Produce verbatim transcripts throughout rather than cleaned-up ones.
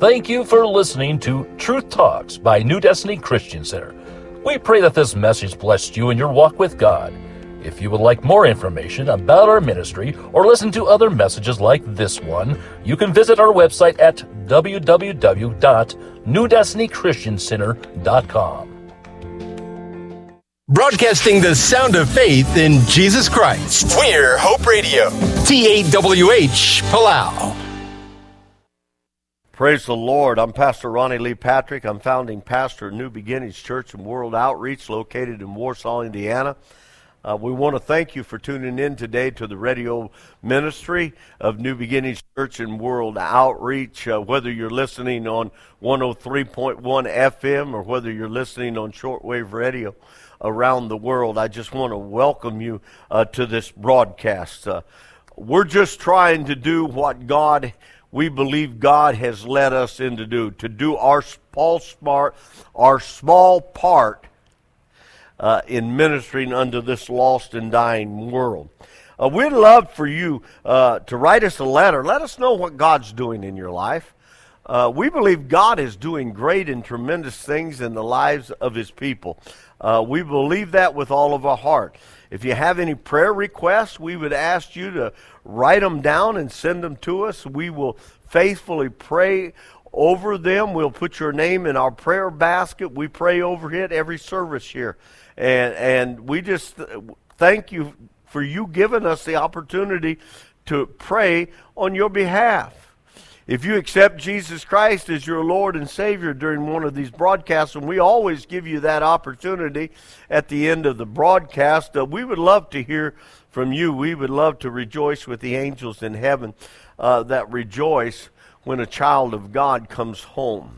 Thank you for listening to Truth Talks by New Destiny Christian Center. We pray that this message blessed you in your walk with God. If you would like more information about our ministry or listen to other messages like this one, you can visit our website at w w w dot new destiny christian center dot com. Broadcasting the sound of faith in Jesus Christ. We're Hope Radio. T A W H, Palau. Praise the Lord. I'm Pastor Ronnie Lee Patrick. I'm founding pastor at New Beginnings Church and World Outreach located in Warsaw, Indiana. Uh, we want to thank you for tuning in today to the radio ministry of New Beginnings Church and World Outreach. Uh, whether you're listening on one oh three point one F M or whether you're listening on shortwave radio around the world, I just want to welcome you uh, to this broadcast. Uh, we're just trying to do what God we believe God has led us in to do, to do our small, smart, our small part uh, in ministering unto this lost and dying world. Uh, we'd love for you uh, to write us a letter. Let us know what God's doing in your life. Uh, we believe God is doing great and tremendous things in the lives of His people. Uh, we believe that with all of our heart. If you have any prayer requests, we would ask you to write them down and send them to us. We will faithfully pray over them. We'll put your name in our prayer basket. We pray over it every service here. And, and we just thank you for you giving us the opportunity to pray on your behalf. If you accept Jesus Christ as your Lord and Savior during one of these broadcasts, and we always give you that opportunity at the end of the broadcast, uh, we would love to hear from you. We would love to rejoice with the angels in heaven uh, that rejoice when a child of God comes home.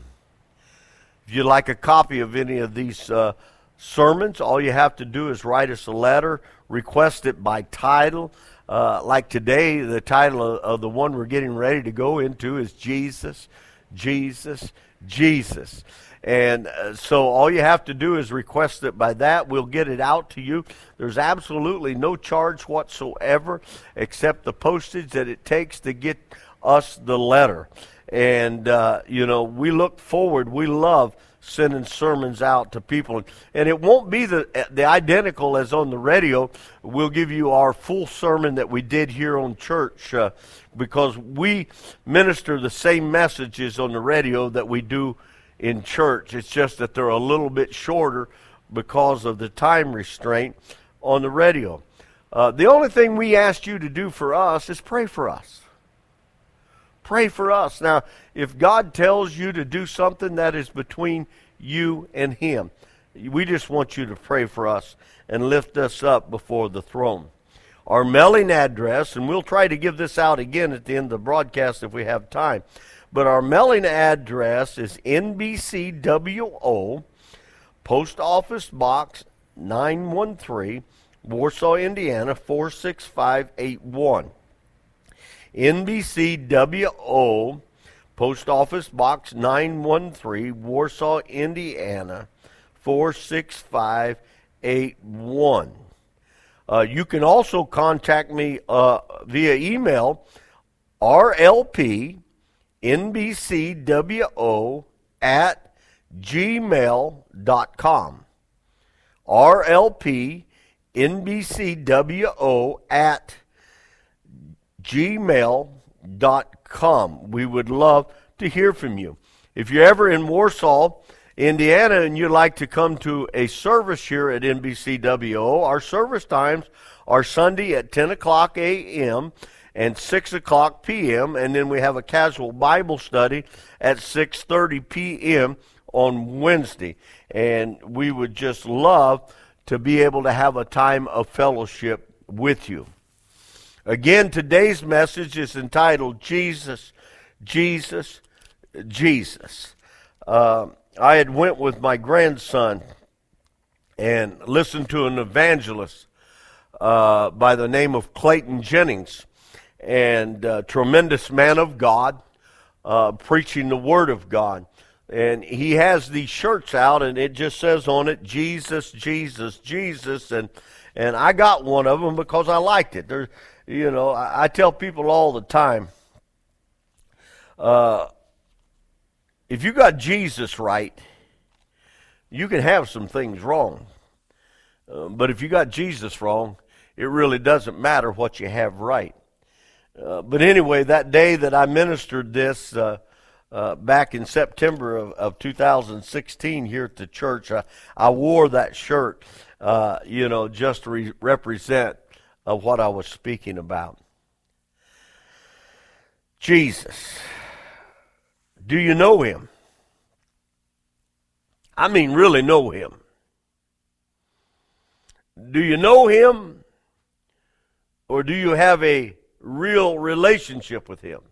If you'd like a copy of any of these uh, sermons, all you have to do is write us a letter, request it by title. Uh, like today, the title of, of the one we're getting ready to go into is Jesus, Jesus, Jesus. And uh, so all you have to do is request it by that. We'll get it out to you. There's absolutely no charge whatsoever except the postage that it takes to get us the letter. And, uh, you know, we look forward. We love sending sermons out to people. And it won't be the the identical as on the radio. We'll give you our full sermon that we did here on church uh, because we minister the same messages on the radio that we do in church. It's just that they're a little bit shorter because of the time restraint on the radio. Uh, the only thing we ask you to do for us is pray for us. Pray for us. Now, if God tells you to do something that is between you and Him, we just want you to pray for us and lift us up before the throne. Our mailing address, and we'll try to give this out again at the end of the broadcast if we have time, but our mailing address is N B C W O, Post Office Box nine one three, Warsaw, Indiana four six five eight one. N B C W O, Post Office Box nine one three, Warsaw, Indiana four six five eight one. Uh, you can also contact me uh, via email, R L P N B C W O at gmail dot com. R L P N B C W O at gmail dot com. We would love to hear from you. If you're ever in Warsaw, Indiana, and you'd like to come to a service here at N B C W O, our service times are Sunday at ten o'clock a m and six o'clock p m, and then we have a casual Bible study at six thirty p m on Wednesday. And we would just love to be able to have a time of fellowship with you. Again, today's message is entitled Jesus, Jesus, Jesus. Uh, I had went with my grandson and listened to an evangelist uh, by the name of Clayton Jennings, and a tremendous man of God, uh, preaching the Word of God. And he has these shirts out, and it just says on it, Jesus, Jesus, Jesus, and and I got one of them because I liked it. There, you know, I, I tell people all the time, uh, if you got Jesus right, you can have some things wrong. Uh, but if you got Jesus wrong, it really doesn't matter what you have right. Uh, but anyway, that day that I ministered this uh, uh, back in September of, of two thousand sixteen here at the church, I, I wore that shirt, uh, you know, just to re- represent uh, what I was speaking about. Jesus. Do you know him? I mean, really know him. Do you know him? Or do you have a real relationship with him?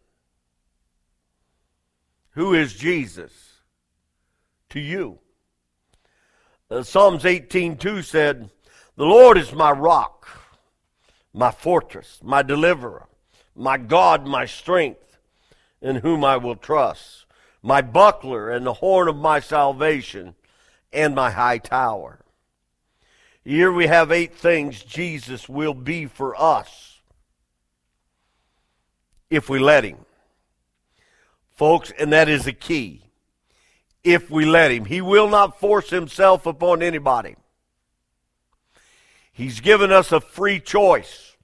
Who is Jesus to you? Uh, Psalms eighteen two said, "The Lord is my rock, my fortress, my deliverer, my God, my strength, in whom I will trust, my buckler and the horn of my salvation, and my high tower." Here we have eight things Jesus will be for us if we let him. Folks, and that is the key. If we let him. He will not force himself upon anybody. He's given us a free choice.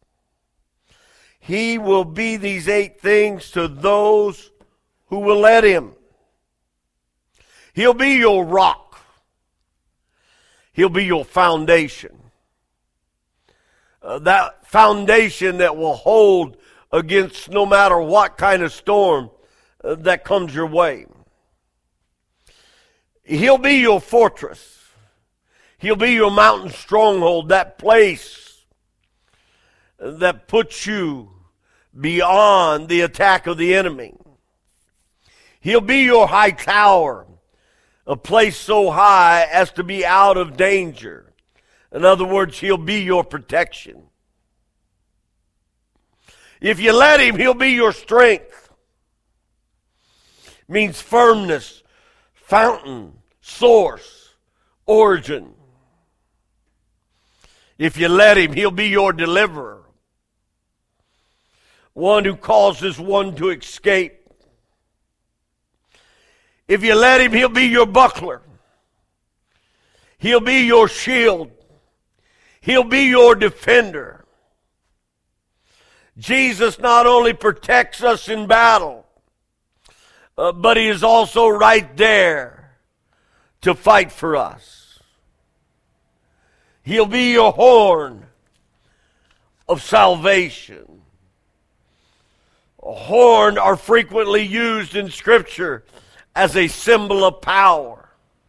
He will be these eight things to those who will let him. He'll be your rock. He'll be your foundation. Uh, that foundation that will hold against no matter what kind of storm uh, that comes your way. He'll be your fortress. He'll be your mountain stronghold, that place that puts you beyond the attack of the enemy. He'll be your high tower, a place so high as to be out of danger. In other words, he'll be your protection. If you let him, he'll be your strength. Means firmness, fountain, source, origin. If you let him, he'll be your deliverer. One who causes one to escape. If you let him, he'll be your buckler. He'll be your shield. He'll be your defender. Jesus not only protects us in battle, uh, but he is also right there to fight for us. He'll be your horn of salvation. A horn are frequently used in Scripture as a symbol of power.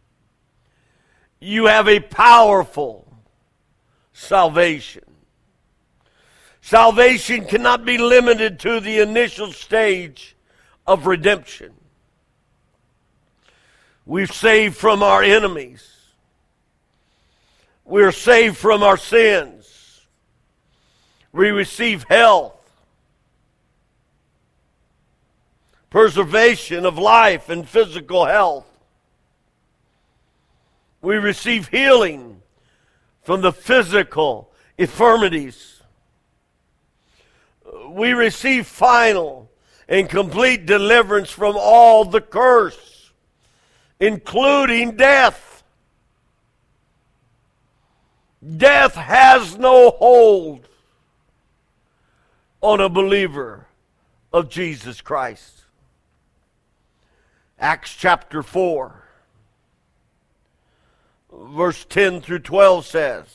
You have a powerful salvation. Salvation cannot be limited to the initial stage of redemption. We're saved from our enemies. We're saved from our sins. We receive health, preservation of life and physical health. We receive healing from the physical infirmities. We receive final and complete deliverance from all the curse, including death. Death has no hold on a believer of Jesus Christ. Acts chapter four, verse ten through twelve says,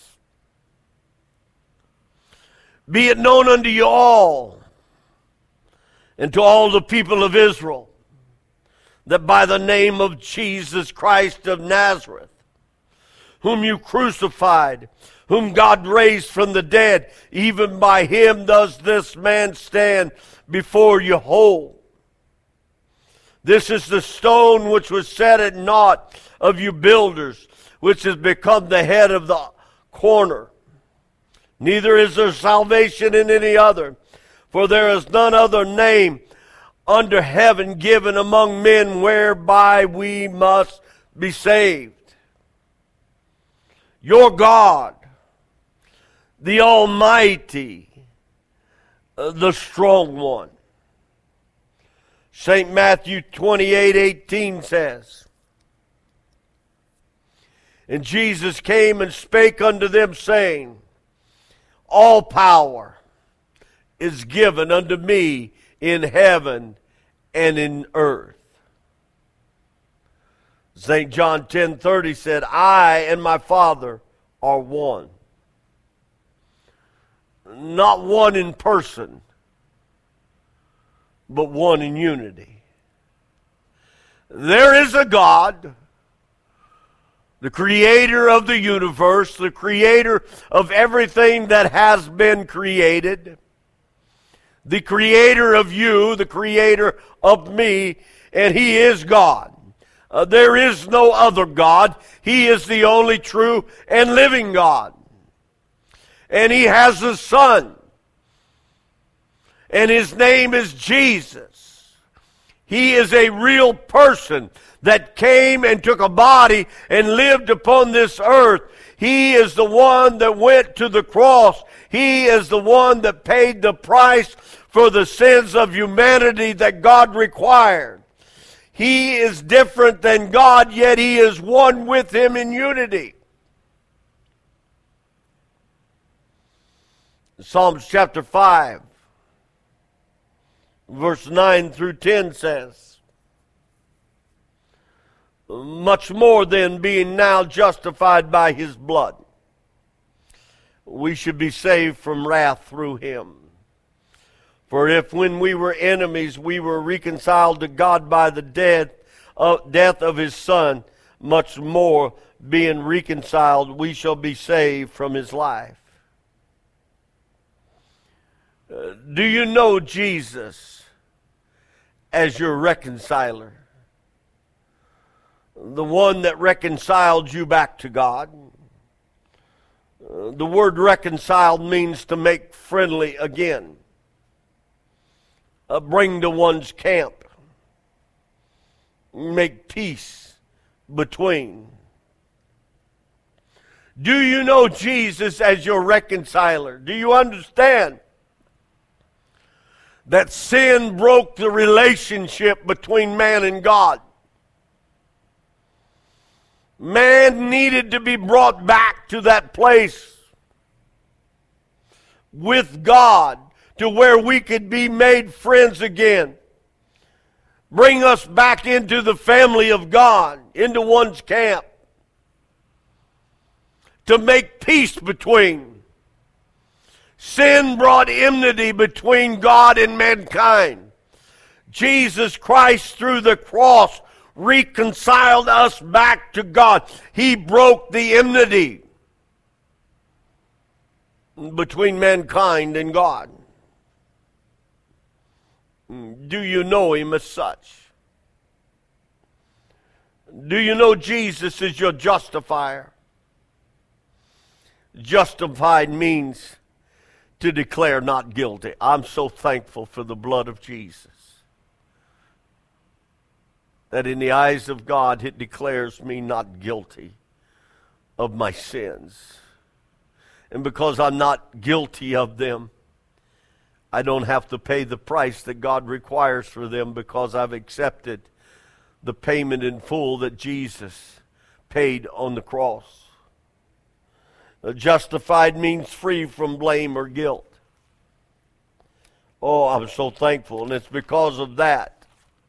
"Be it known unto you all, and to all the people of Israel, that by the name of Jesus Christ of Nazareth, whom you crucified, whom God raised from the dead, even by him does this man stand before you whole. This is the stone which was set at naught of you builders, which has become the head of the corner. Neither is there salvation in any other, for there is none other name under heaven given among men whereby we must be saved." Your God, the Almighty, uh, the Strong One, Saint Matthew twenty-eight eighteen says, "And Jesus came and spake unto them, saying, All power is given unto me in heaven and in earth." Saint John ten thirty said, "I and my Father are one." Not one in person, but one in unity. There is a God, the creator of the universe, the creator of everything that has been created, the creator of you, the creator of me, and He is God. Uh, there is no other God. He is the only true and living God. And He has a Son, and His name is Jesus. He is a real person that came and took a body and lived upon this earth. He is the one that went to the cross. He is the one that paid the price for the sins of humanity that God required. He is different than God, yet He is one with Him in unity. Psalms chapter five, verse nine through ten says, "Much more then, being now justified by His blood, we should be saved from wrath through Him. For if when we were enemies we were reconciled to God by the death of, death of His Son, much more being reconciled we shall be saved from His life." Uh, do you know Jesus as your reconciler? The one that reconciled you back to God. Uh, the word reconciled means to make friendly again. Uh, bring to one's camp. Make peace between. Do you know Jesus as your reconciler? Do you understand that sin broke the relationship between man and God? Man needed to be brought back to that place with God, to where we could be made friends again. Bring us back into the family of God, into one's camp, to make peace between. Sin brought enmity between God and mankind. Jesus Christ, through the cross, reconciled us back to God. He broke the enmity between mankind and God. Do you know Him as such? Do you know Jesus is your justifier? Justified means to declare not guilty. I'm so thankful for the blood of Jesus, that in the eyes of God it declares me not guilty of my sins. And because I'm not guilty of them, I don't have to pay the price that God requires for them, because I've accepted the payment in full that Jesus paid on the cross. Justified means free from blame or guilt. Oh, I'm so thankful, and it's because of that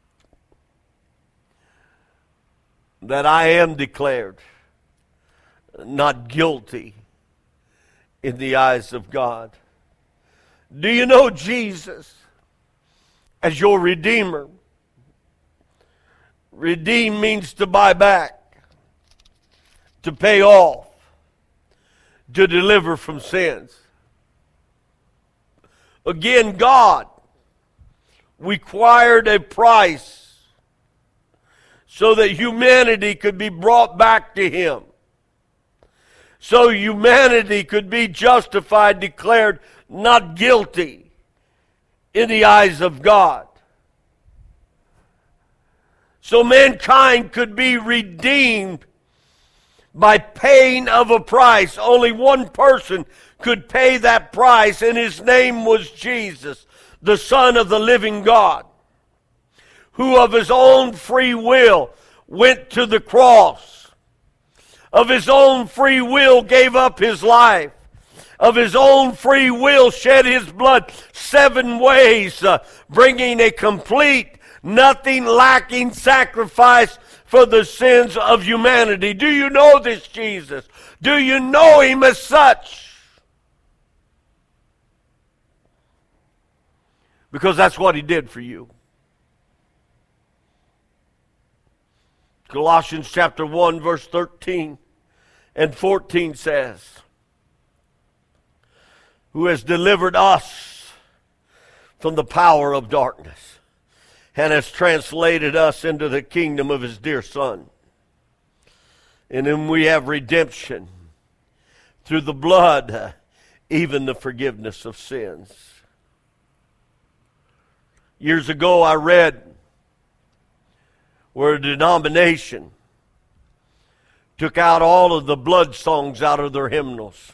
that I am declared not guilty in the eyes of God. Do you know Jesus as your Redeemer? Redeem means to buy back, to pay off, to deliver from sins. Again, God required a price so that humanity could be brought back to Him. So humanity could be justified, declared not guilty in the eyes of God. So mankind could be redeemed by paying of a price. Only one person could pay that price, and His name was Jesus, the Son of the living God, who of his own free will went to the cross, of his own free will gave up his life, of his own free will shed his blood seven ways, uh, bringing a complete, nothing lacking sacrifice for the sins of humanity. Do you know this Jesus? Do you know him as such? Because that's what he did for you. Colossians chapter one, verse thirteen and fourteen says, who has delivered us from the power of darkness and has translated us into the kingdom of his dear Son, in whom we have redemption through the blood, even the forgiveness of sins. Years ago I read where a denomination took out all of the blood songs out of their hymnals.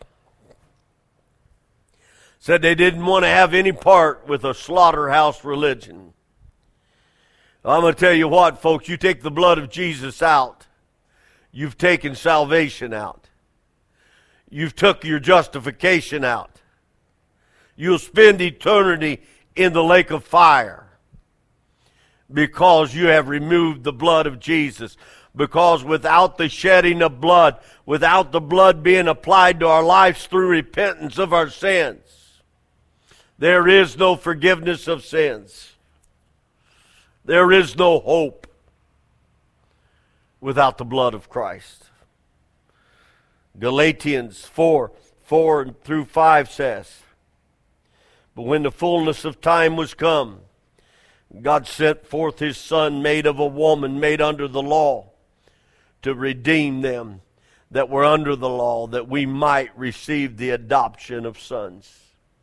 Said they didn't want to have any part with a slaughterhouse religion. I'm going to tell you what, folks, you take the blood of Jesus out, you've taken salvation out. You've took your justification out. You'll spend eternity in the lake of fire because you have removed the blood of Jesus. Because without the shedding of blood, without the blood being applied to our lives through repentance of our sins, there is no forgiveness of sins. There is no hope without the blood of Christ. Galatians four, four through five says, but when the fullness of time was come, God sent forth his Son, made of a woman, made under the law, to redeem them that were under the law, that we might receive the adoption of sons.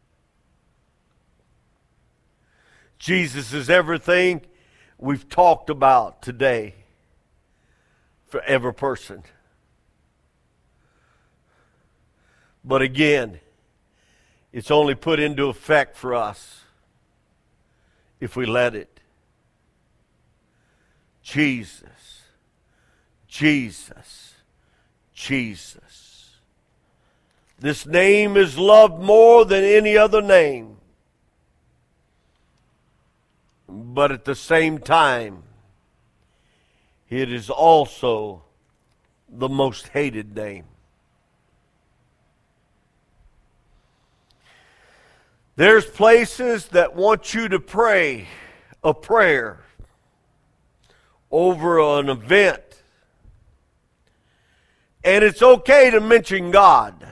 Jesus is everything we've talked about today for every person. But again, it's only put into effect for us if we let it. Jesus, Jesus, Jesus. This name is loved more than any other name. But at the same time, it is also the most hated name. There's places that want you to pray a prayer over an event. And it's okay to mention God,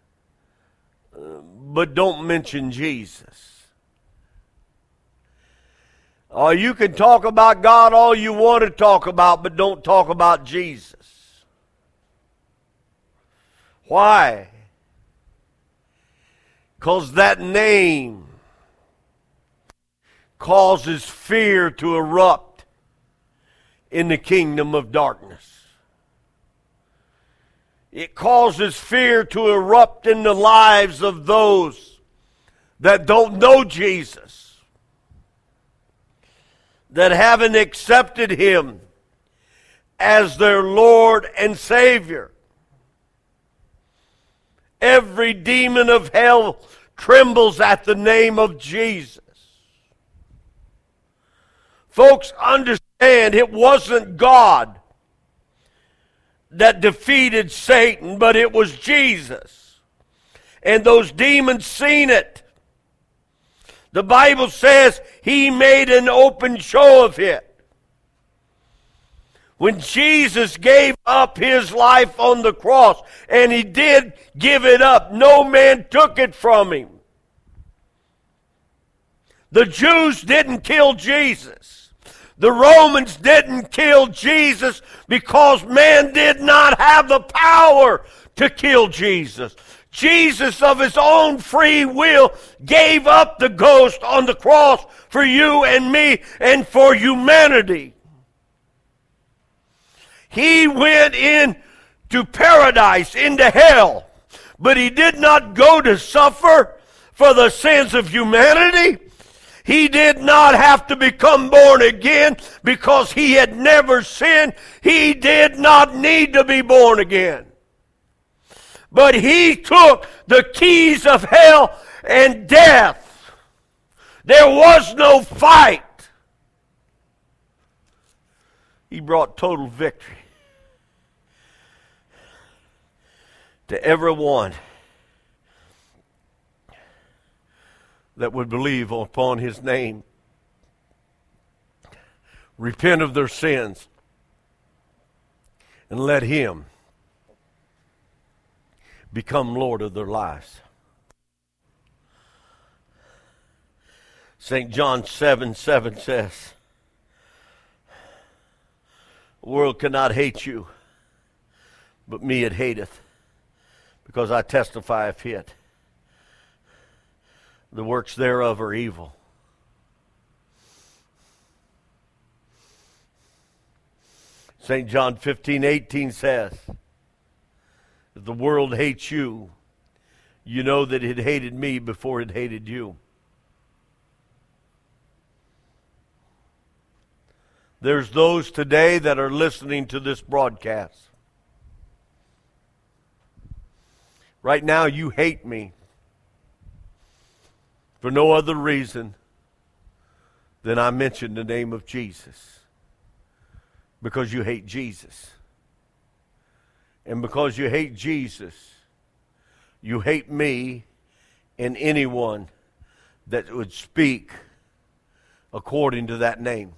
but don't mention Jesus. Or you can talk about God all you want to talk about, but don't talk about Jesus. Why? Because that name causes fear to erupt in the kingdom of darkness. It causes fear to erupt in the lives of those that don't know Jesus, that haven't accepted him as their Lord and Savior. Every demon of hell trembles at the name of Jesus. Folks, understand, it wasn't God that defeated Satan, but it was Jesus. And those demons seen it. The Bible says he made an open show of it. When Jesus gave up his life on the cross, and he did give it up, no man took it from him. The Jews didn't kill Jesus. The Romans didn't kill Jesus because man did not have the power to kill Jesus. Jesus, of his own free will, gave up the ghost on the cross for you and me and for humanity. He went into paradise, into hell, but he did not go to suffer for the sins of humanity. He did not have to become born again because he had never sinned. He did not need to be born again. But he took the keys of hell and death. There was no fight. He brought total victory to everyone that would believe upon his name, repent of their sins, and let him become Lord of their lives. Saint John seven seven says, the world cannot hate you, but me it hateth, because I testify of it. The works thereof are evil. Saint John fifteen eighteen says, if the world hates you, you know that it hated me before it hated you. There's those today that are listening to this broadcast. Right now you hate me for no other reason than I mentioned the name of Jesus. Because you hate Jesus. And because you hate Jesus, you hate me and anyone that would speak according to that name.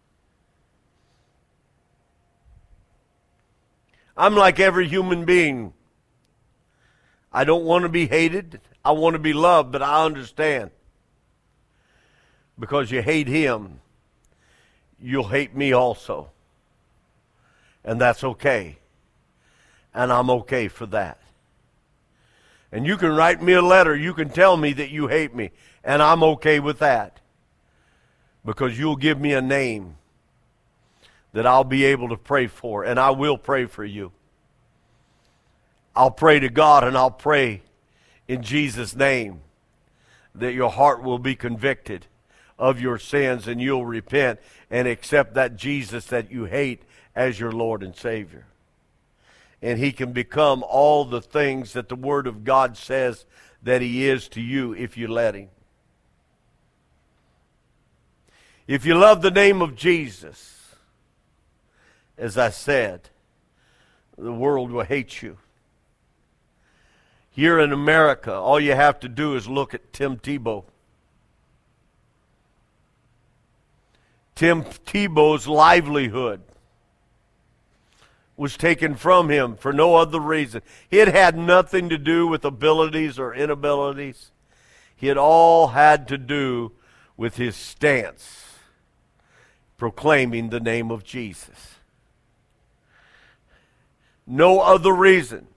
I'm like every human being. I don't want to be hated. I want to be loved, but I understand. Because you hate him, you'll hate me also. And that's okay. And I'm okay for that. And you can write me a letter. You can tell me that you hate me. And I'm okay with that. Because you'll give me a name that I'll be able to pray for. And I will pray for you. I'll pray to God and I'll pray in Jesus' name that your heart will be convicted of your sins and you'll repent and accept that Jesus that you hate as your Lord and Savior. And he can become all the things that the Word of God says that he is to you if you let him. If you love the name of Jesus, as I said, the world will hate you. Here in America, all you have to do is look at Tim Tebow. Tim Tebow's livelihood was taken from him for no other reason. It had nothing to do with abilities or inabilities. It all had to do with his stance, proclaiming the name of Jesus. No other reason.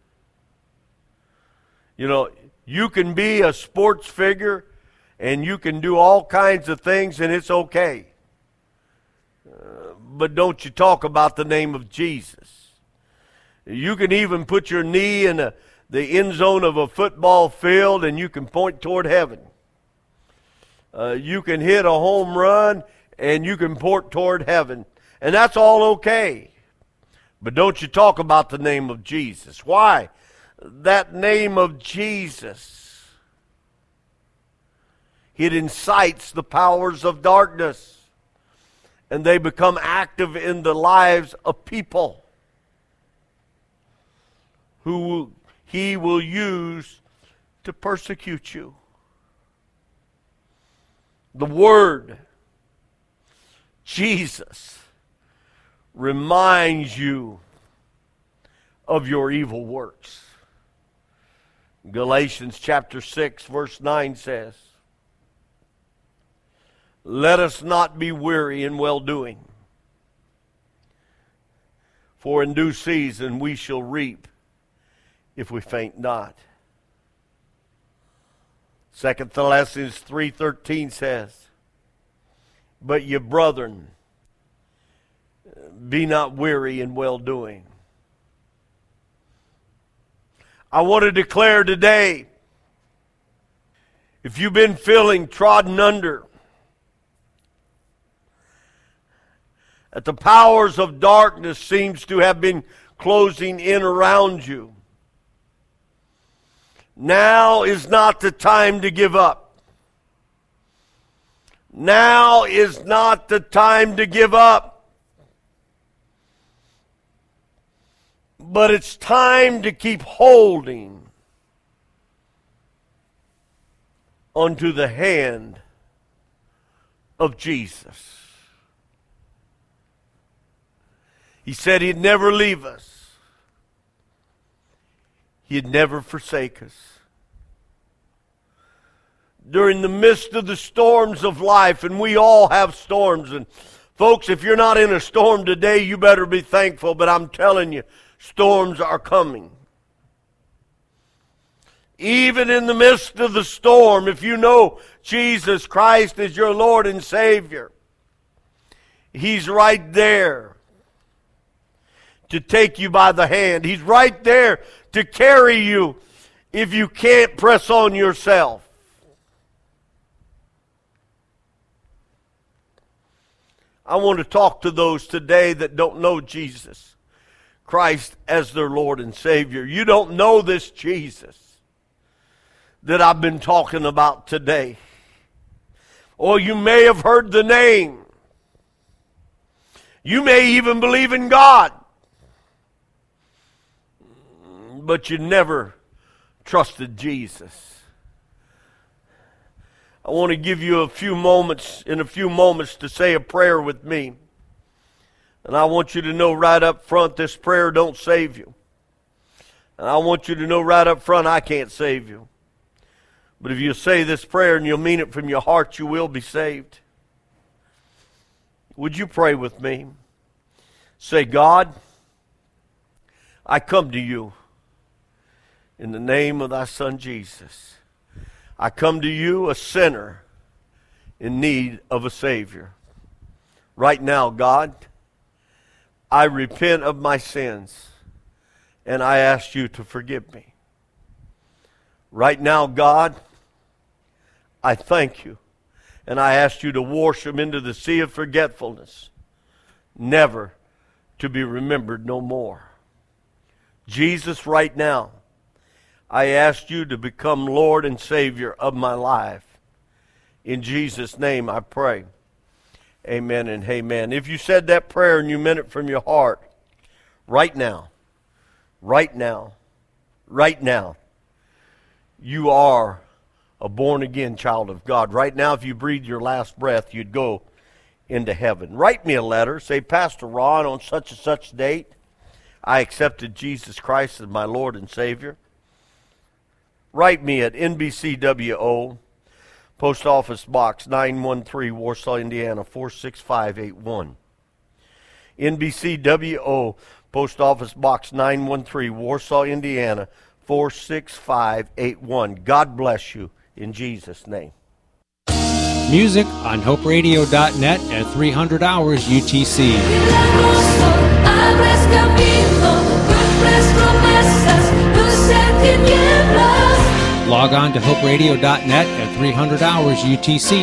You know, you can be a sports figure and you can do all kinds of things and it's okay. Uh, but don't you talk about the name of Jesus. You can even put your knee in a, the end zone of a football field and you can point toward heaven. Uh, you can hit a home run and you can point toward heaven. And that's all okay. But don't you talk about the name of Jesus. Why? That name of Jesus, it incites the powers of darkness. And they become active in the lives of people who he will use to persecute you. The word Jesus reminds you of your evil works. Galatians chapter six verse nine says, let us not be weary in well-doing, for in due season we shall reap if we faint not. Second Thessalonians three thirteen says, but ye brethren, be not weary in well-doing. I want to declare today, if you've been feeling trodden under, that the powers of darkness seems to have been closing in around you. Now is not the time to give up. Now is not the time to give up. But it's time to keep holding onto the hand of Jesus. He said He'd never leave us. He'd never forsake us. During the midst of the storms of life, and we all have storms, and folks, if you're not in a storm today, you better be thankful, but I'm telling you, storms are coming. Even in the midst of the storm, if you know Jesus Christ is your Lord and Savior, He's right there to take you by the hand. He's right there to carry you if you can't press on yourself. I want to talk to those today that don't know Jesus Christ as their Lord and Savior. You don't know this Jesus that I've been talking about today. Or you may have heard the name. You may even believe in God. But you never trusted Jesus. I want to give you a few moments, in a few moments, to say a prayer with me. And I want you to know right up front, this prayer don't save you. And I want you to know right up front, I can't save you. But if you say this prayer and you'll mean it from your heart, you will be saved. Would you pray with me? Say, God, I come to you in the name of thy Son Jesus. I come to you a sinner in need of a Savior. Right now, God, I repent of my sins and I ask you to forgive me. Right now, God, I thank you and I ask you to wash them into the sea of forgetfulness, never to be remembered no more. Jesus, right now, I ask you to become Lord and Savior of my life. In Jesus' name I pray. Amen and amen. If you said that prayer and you meant it from your heart, right now, right now, right now, you are a born-again child of God. Right now, if you breathe your last breath, you'd go into heaven. Write me a letter. Say, Pastor Ron, on such and such date, I accepted Jesus Christ as my Lord and Savior. Write me at N B C W O, Post Office Box nine one three, Warsaw, Indiana, four six five eight one. N B C W O, Post Office Box nine one three, Warsaw, Indiana, four six five eight one. God bless you in Jesus' name. Music on hope radio dot net at three hundred hours U T C. Log on to hope radio dot net at three hundred hours U T C.